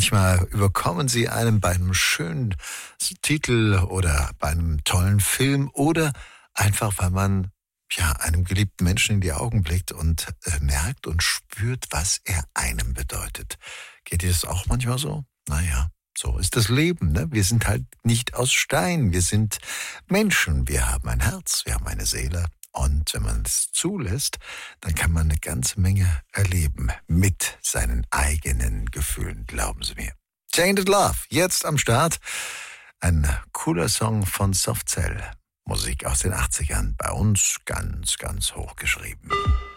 Manchmal überkommen sie einem bei einem schönen Titel oder bei einem tollen Film oder einfach, weil man einem geliebten Menschen in die Augen blickt und merkt und spürt, was er einem bedeutet. Geht dir das auch manchmal so? Naja, so ist das Leben, ne? Wir sind halt nicht aus Stein, wir sind Menschen, wir haben ein Herz, wir haben eine Seele. Und wenn man es zulässt, dann kann man eine ganze Menge erleben mit seinen eigenen Gefühlen, glauben Sie mir. Tainted Love, jetzt am Start. Ein cooler Song von Soft Cell. Musik aus den 80ern, bei uns ganz, ganz hoch geschrieben.